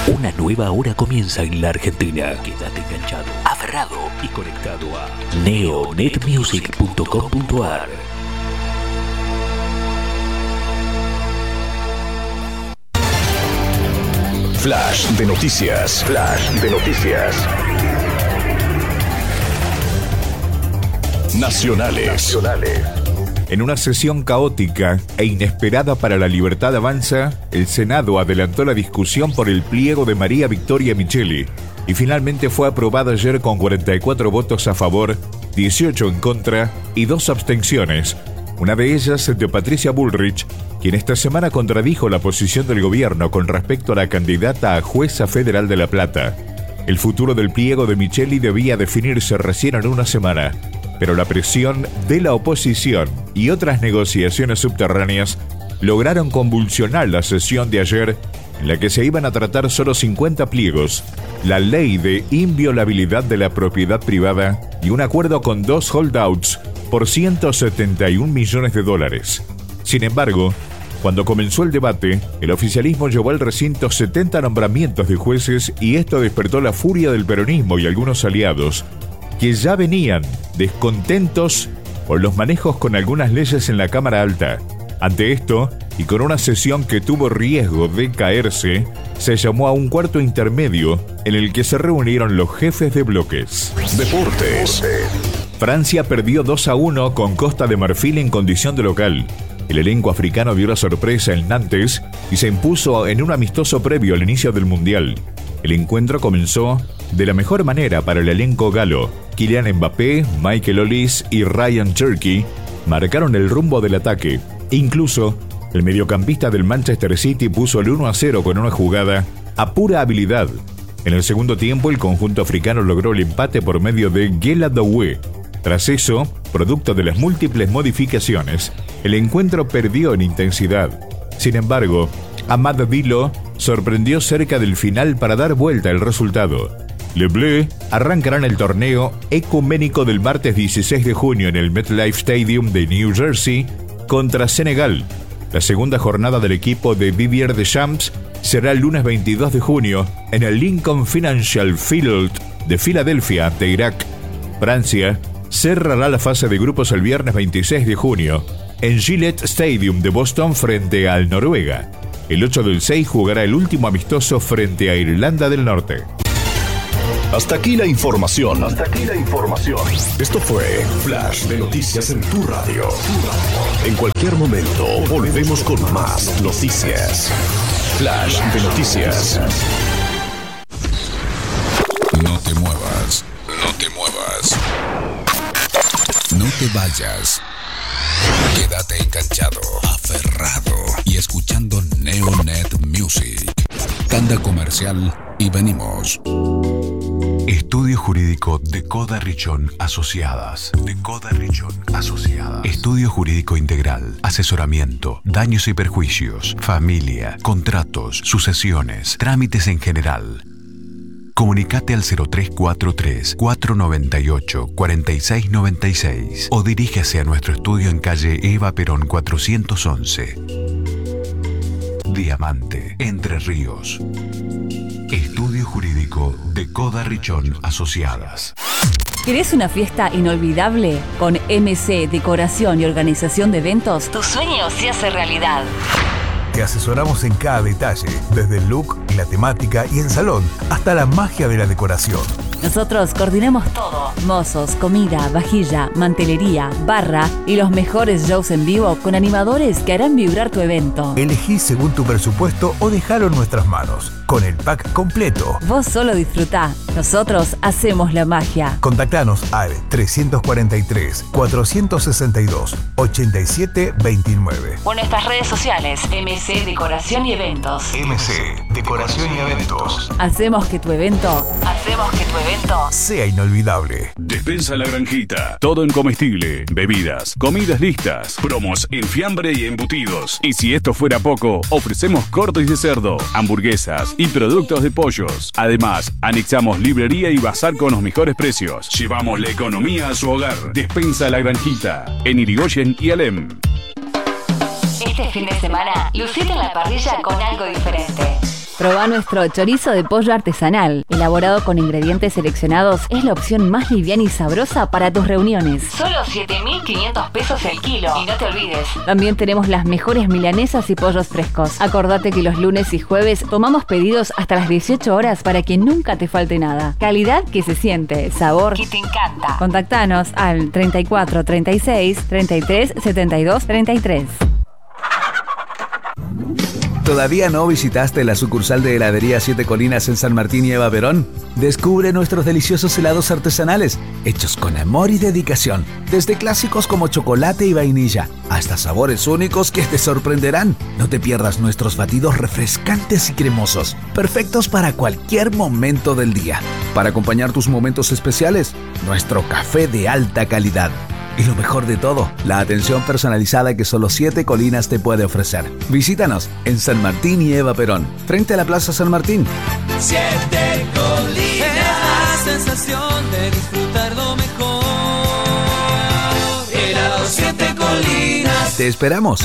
Una nueva hora comienza en la Argentina. Quédate enganchado, aferrado y conectado a neonetmusic.com.ar. Flash de noticias. Flash de noticias. Nacionales. En una sesión caótica e inesperada para la Libertad Avanza, el Senado adelantó la discusión por el pliego de María Victoria Micheli y finalmente fue aprobada ayer con 44 votos a favor, 18 en contra y 2 abstenciones. Una de ellas de Patricia Bullrich, quien esta semana contradijo la posición del gobierno con respecto a la candidata a jueza federal de La Plata. El futuro del pliego de Micheli debía definirse recién en una semana, pero la presión de la oposición y otras negociaciones subterráneas lograron convulsionar la sesión de ayer, en la que se iban a tratar solo 50 pliegos, la ley de inviolabilidad de la propiedad privada y un acuerdo con 2 holdouts por $171 millones. Sin embargo, cuando comenzó el debate, el oficialismo llevó al recinto 70 nombramientos de jueces y esto despertó la furia del peronismo y algunos aliados, que ya venían descontentos por los manejos con algunas leyes en la Cámara Alta. Ante esto, y con una sesión que tuvo riesgo de caerse, se llamó a un cuarto intermedio en el que se reunieron los jefes de bloques. Deportes. Francia perdió 2-1 con Costa de Marfil en condición de local. El elenco africano dio la sorpresa en Nantes y se impuso en un amistoso previo al inicio del Mundial. El encuentro comenzó de la mejor manera para el elenco galo. Kylian Mbappé, Michael Olise y Ryan Cherky marcaron el rumbo del ataque. Incluso, el mediocampista del Manchester City puso el 1-0 con una jugada a pura habilidad. En el segundo tiempo, el conjunto africano logró el empate por medio de Guela Doué. Tras eso, producto de las múltiples modificaciones, el encuentro perdió en intensidad. Sin embargo, Amad Diallo sorprendió cerca del final para dar vuelta el resultado. Les Bleus arrancarán el torneo ecuménico del martes 16 de junio en el MetLife Stadium de New Jersey contra Senegal. La segunda jornada del equipo de Didier Deschamps será el lunes 22 de junio en el Lincoln Financial Field de Filadelfia ante Irak. Francia cerrará la fase de grupos el viernes 26 de junio en Gillette Stadium de Boston frente al Noruega. El 8 del 6 jugará el último amistoso frente a Irlanda del Norte. Hasta aquí la información. Esto fue Flash de Noticias en tu radio. En cualquier momento volvemos con más noticias. Flash de Noticias. No te muevas. No te vayas. Quédate enganchado, aferrado y escuchando Neonet Music. Tanda comercial y venimos. Estudio Jurídico de Coda Richón Asociadas. Estudio Jurídico Integral. Asesoramiento, daños y perjuicios, familia, contratos, sucesiones, trámites en general. Comunicate al 0343-498-4696 o dirígese a nuestro estudio en calle Eva Perón 411. Diamante, Entre Ríos. Estudio Jurídico de Coda Richón Asociadas. ¿Querés una fiesta inolvidable? Con MC Decoración y Organización de Eventos, tu sueño se hace realidad. Te asesoramos en cada detalle, desde el look, la temática y en salón, hasta la magia de la decoración. Nosotros coordinamos todo: mozos, comida, vajilla, mantelería, barra y los mejores shows en vivo con animadores que harán vibrar tu evento. Elegí según tu presupuesto o dejalo en nuestras manos. Con el pack completo. Vos solo disfrutá, nosotros hacemos la magia. Contactanos al 343-462-8729. O en nuestras redes sociales, MC Decoración y Eventos. MC Decoración y Eventos. Hacemos que tu evento sea inolvidable. Despensa La Granjita. Todo en comestible, bebidas, comidas listas, promos en fiambre y embutidos. Y si esto fuera poco, ofrecemos cortes de cerdo, hamburguesas y productos de pollos. Además, anexamos librería y bazar con los mejores precios. Llevamos la economía a su hogar. Despensa La Granjita, en Irigoyen y Alem. Este fin de semana, lucite en la parrilla con algo diferente. Probá nuestro chorizo de pollo artesanal. Elaborado con ingredientes seleccionados, es la opción más liviana y sabrosa para tus reuniones. Solo 7.500 pesos el kilo. Y no te olvides, también tenemos las mejores milanesas y pollos frescos. Acordate que los lunes y jueves tomamos pedidos hasta las 18 horas para que nunca te falte nada. Calidad que se siente, sabor que te encanta. Contactanos al 34 36 33 72 33. ¿Todavía no visitaste la sucursal de heladería Siete Colinas en San Martín y Eva Perón? Descubre nuestros deliciosos helados artesanales, hechos con amor y dedicación. Desde clásicos como chocolate y vainilla, hasta sabores únicos que te sorprenderán. No te pierdas nuestros batidos refrescantes y cremosos, perfectos para cualquier momento del día. Para acompañar tus momentos especiales, nuestro café de alta calidad. Y lo mejor de todo, la atención personalizada que solo Siete Colinas te puede ofrecer. Visítanos en San Martín y Eva Perón, frente a la Plaza San Martín. Siete Colinas, es la sensación de disfrutar lo mejor. Helado Siete Colinas. Te esperamos.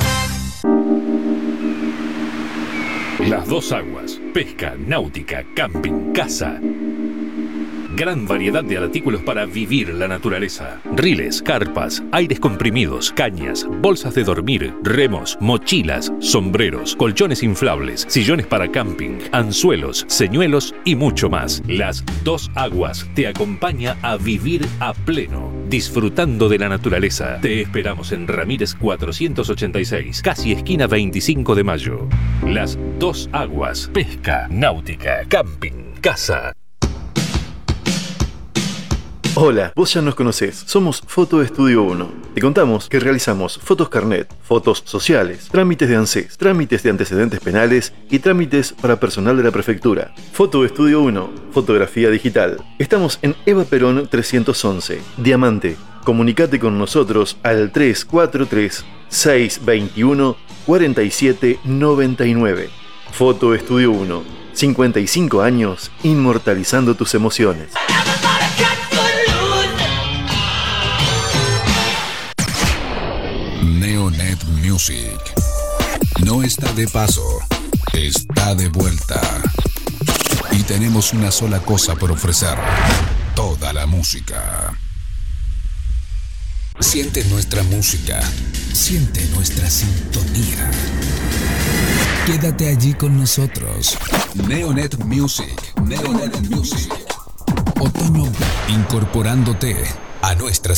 Las Dos Aguas, pesca, náutica, camping, casa. Gran variedad de artículos para vivir la naturaleza. Riles, carpas, aires comprimidos, cañas, bolsas de dormir, remos, mochilas, sombreros, colchones inflables, sillones para camping, anzuelos, señuelos y mucho más. Las Dos Aguas te acompaña a vivir a pleno, disfrutando de la naturaleza. Te esperamos en Ramírez 486, casi esquina 25 de mayo. Las Dos Aguas, pesca, náutica, camping, casa. Hola, vos ya nos conocés, somos Foto Estudio 1. Te contamos que realizamos fotos carnet, fotos sociales, trámites de ANSES, trámites de antecedentes penales y trámites para personal de la prefectura. Foto Estudio 1, fotografía digital. Estamos en Eva Perón 311, Diamante. Comunicate con nosotros al 343-621-4799. Foto Estudio 1, 55 años inmortalizando tus emociones. Neonet Music no está de paso, está de vuelta. Y tenemos una sola cosa por ofrecer: toda la música. Siente nuestra música, siente nuestra sintonía. Quédate allí con nosotros. Neonet Music, Neonet Music. Otoño incorporándote a nuestra